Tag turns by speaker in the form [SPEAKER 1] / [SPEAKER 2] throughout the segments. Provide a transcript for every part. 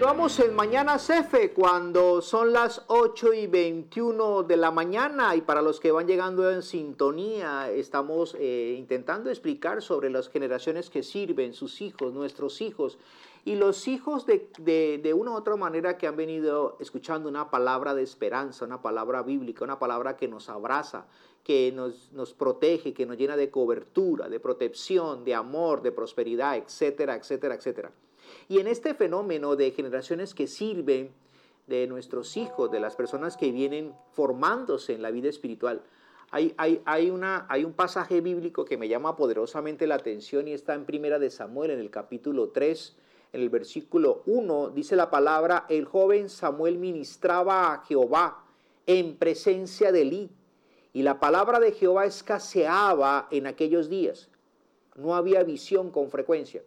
[SPEAKER 1] Continuamos en Mañana Cefe cuando son las 8:21 de la mañana, y para los que van llegando en sintonía estamos intentando explicar sobre las generaciones que sirven, sus hijos, nuestros hijos y los hijos de una u otra manera que han venido escuchando una palabra de esperanza, una palabra bíblica, una palabra que nos abraza, que nos protege, que nos llena de cobertura, de protección, de amor, de prosperidad, etcétera, etcétera, etcétera. Y en este fenómeno de generaciones que sirven, de nuestros hijos, de las personas que vienen formándose en la vida espiritual, hay un pasaje bíblico que me llama poderosamente la atención y está en Primera de Samuel, en el capítulo 3, en el versículo 1, dice la palabra: el joven Samuel ministraba a Jehová en presencia de Elí, y la palabra de Jehová escaseaba en aquellos días. No había visión con frecuencia.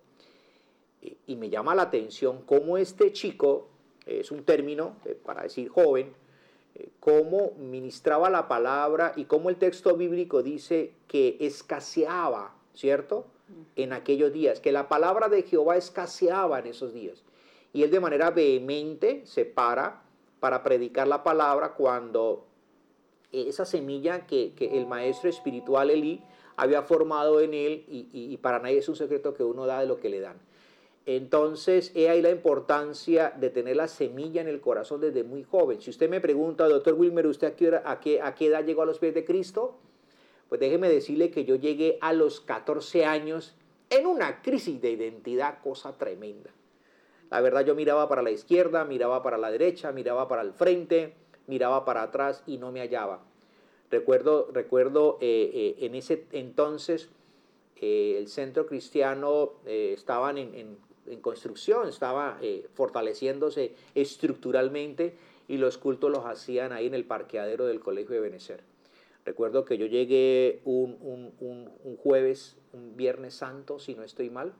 [SPEAKER 1] Y me llama la atención cómo este chico, es un término para decir joven, cómo ministraba la palabra y cómo el texto bíblico dice que escaseaba, ¿cierto? En aquellos días, que la palabra de Jehová escaseaba en esos días. Y él de manera vehemente se para predicar la palabra cuando esa semilla que el maestro espiritual Elí había formado en él, y para nadie es un secreto que uno da de lo que le dan. Entonces, he ahí la importancia de tener la semilla en el corazón desde muy joven. Si usted me pregunta, doctor Wilmer, ¿usted a qué edad llegó a los pies de Cristo? Pues déjeme decirle que yo llegué a los 14 años en una crisis de identidad, cosa tremenda. La verdad, yo miraba para la izquierda, miraba para la derecha, miraba para el frente, miraba para atrás y no me hallaba. Recuerdo en ese entonces el centro cristiano estaban en construcción, estaba fortaleciéndose estructuralmente, y los cultos los hacían ahí en el parqueadero del Colegio de Benecer. Recuerdo que yo llegué un jueves, un Viernes Santo, si no estoy mal,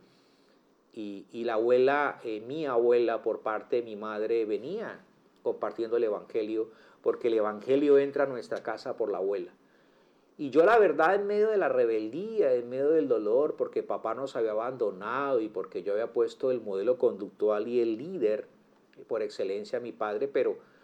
[SPEAKER 1] y la abuela, mi abuela por parte de mi madre, venía compartiendo el Evangelio, porque el Evangelio entra a nuestra casa por la abuela. Y yo, la verdad, en medio de la rebeldía, en medio del dolor, porque papá nos había abandonado y porque yo había puesto el modelo conductual y el líder por excelencia a mi padre, pero